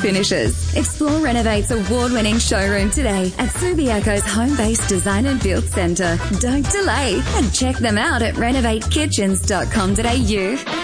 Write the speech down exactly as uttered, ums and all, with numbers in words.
finishes. Explore Renovate's award-winning showroom today at Subiaco's home-based design and build centre. Don't delay and check them out at renovate kitchens dot com dot a u.